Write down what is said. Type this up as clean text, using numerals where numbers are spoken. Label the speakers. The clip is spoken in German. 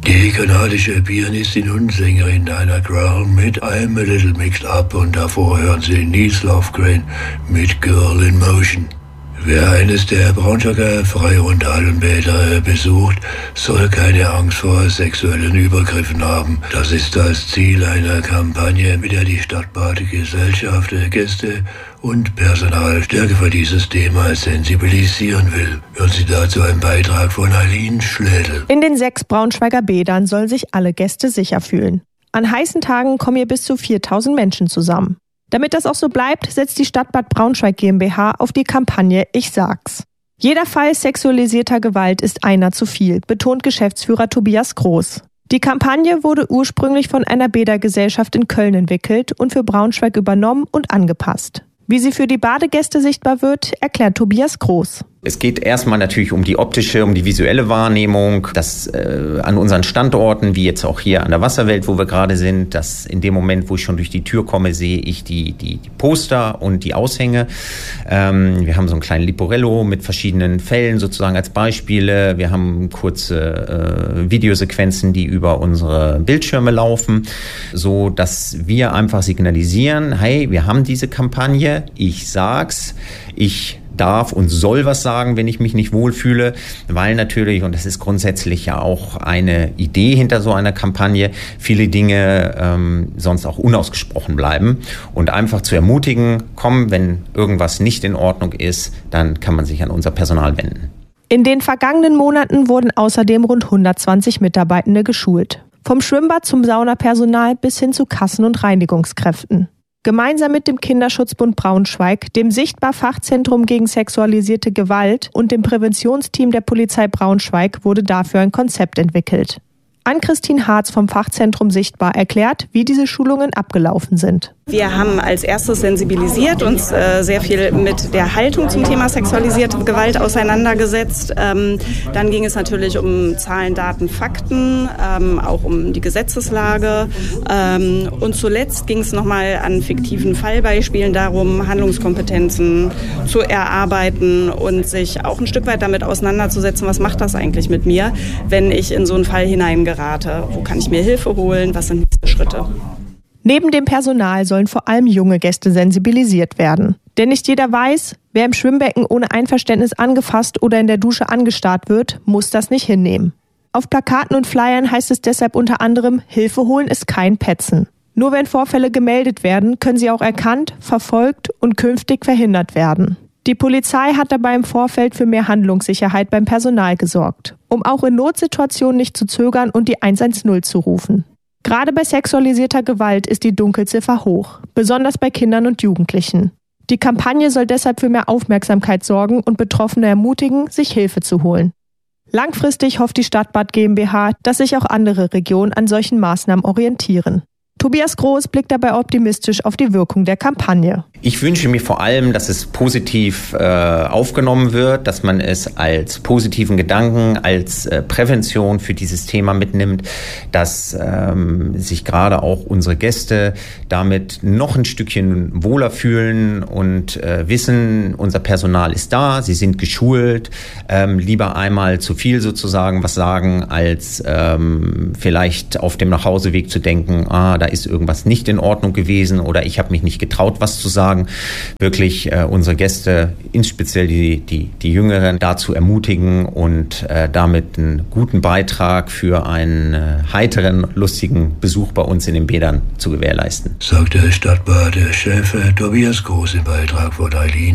Speaker 1: Die kanadische Pianistin und Sängerin Diana Graham mit I'm a Little Mixed Up und davor hören Sie Nils Lofgren mit Girl in Motion. Wer eines der Braunschweiger Freie- und Hallenbäder besucht, soll keine Angst vor sexuellen Übergriffen haben. Das ist das Ziel einer Kampagne, mit der die Stadtbadegesellschaft Gäste und Personal stärker für dieses Thema sensibilisieren will. Hören Sie dazu einen Beitrag von Eileen Schlädel.
Speaker 2: In den 6 Braunschweiger Bädern sollen sich alle Gäste sicher fühlen. An heißen Tagen kommen hier bis zu 4.000 Menschen zusammen. Damit das auch so bleibt, setzt die Stadtbad Braunschweig GmbH auf die Kampagne Ich sag's. Jeder Fall sexualisierter Gewalt ist einer zu viel, betont Geschäftsführer Tobias Groß. Die Kampagne wurde ursprünglich von einer Bädergesellschaft in Köln entwickelt und für Braunschweig übernommen und angepasst. Wie sie für die Badegäste sichtbar wird, erklärt Tobias Groß.
Speaker 3: Es geht erstmal natürlich um die optische, um die visuelle Wahrnehmung, dass an unseren Standorten, wie jetzt auch hier an der Wasserwelt, wo wir gerade sind, dass in dem Moment, wo ich schon durch die Tür komme, sehe ich die Poster und die Aushänge. Wir haben so einen kleinen Liporello mit verschiedenen Fällen sozusagen als Beispiele. Wir haben kurze Videosequenzen, die über unsere Bildschirme laufen, so dass wir einfach signalisieren, hey, wir haben diese Kampagne, ich sag's, ich darf und soll was sagen, wenn ich mich nicht wohlfühle, weil natürlich, und das ist grundsätzlich ja auch eine Idee hinter so einer Kampagne, viele Dinge sonst auch unausgesprochen bleiben und einfach zu ermutigen, komm, wenn irgendwas nicht in Ordnung ist, dann kann man sich an unser Personal wenden.
Speaker 2: In den vergangenen Monaten wurden außerdem rund 120 Mitarbeitende geschult. Vom Schwimmbad zum Saunapersonal bis hin zu Kassen- und Reinigungskräften. Gemeinsam mit dem Kinderschutzbund Braunschweig, dem Sichtbar-Fachzentrum gegen sexualisierte Gewalt und dem Präventionsteam der Polizei Braunschweig wurde dafür ein Konzept entwickelt. Ann-Christine Harz vom Fachzentrum Sichtbar erklärt, wie diese Schulungen abgelaufen sind.
Speaker 4: Wir haben als erstes sensibilisiert, uns sehr viel mit der Haltung zum Thema sexualisierte Gewalt auseinandergesetzt. Dann ging es natürlich um Zahlen, Daten, Fakten, auch um die Gesetzeslage. Und zuletzt ging es nochmal an fiktiven Fallbeispielen darum, Handlungskompetenzen zu erarbeiten und sich auch ein Stück weit damit auseinanderzusetzen, was macht das eigentlich mit mir, wenn ich in so einen Fall hineingerate. Wo kann ich mir Hilfe holen? Was sind nächste Schritte?
Speaker 2: Neben dem Personal sollen vor allem junge Gäste sensibilisiert werden. Denn nicht jeder weiß, wer im Schwimmbecken ohne Einverständnis angefasst oder in der Dusche angestarrt wird, muss das nicht hinnehmen. Auf Plakaten und Flyern heißt es deshalb unter anderem, Hilfe holen ist kein Petzen. Nur wenn Vorfälle gemeldet werden, können sie auch erkannt, verfolgt und künftig verhindert werden. Die Polizei hat dabei im Vorfeld für mehr Handlungssicherheit beim Personal gesorgt, um auch in Notsituationen nicht zu zögern und die 110 zu rufen. Gerade bei sexualisierter Gewalt ist die Dunkelziffer hoch, besonders bei Kindern und Jugendlichen. Die Kampagne soll deshalb für mehr Aufmerksamkeit sorgen und Betroffene ermutigen, sich Hilfe zu holen. Langfristig hofft die Stadtbad GmbH, dass sich auch andere Regionen an solchen Maßnahmen orientieren. Tobias Groß blickt dabei optimistisch auf die Wirkung der Kampagne.
Speaker 3: Ich wünsche mir vor allem, dass es positiv aufgenommen wird, dass man es als positiven Gedanken, als Prävention für dieses Thema mitnimmt, dass sich gerade auch unsere Gäste damit noch ein Stückchen wohler fühlen und wissen, unser Personal ist da, sie sind geschult, lieber einmal zu viel sozusagen was sagen, als vielleicht auf dem Nachhauseweg zu denken, da ist irgendwas nicht in Ordnung gewesen oder ich habe mich nicht getraut, was zu sagen. Wirklich unsere Gäste, insbesondere die Jüngeren, dazu ermutigen und damit einen guten Beitrag für einen heiteren, lustigen Besuch bei uns in den Bädern zu gewährleisten.
Speaker 1: Sagt der Stadtbad-Chef Tobias Groß im Beitrag von Eileen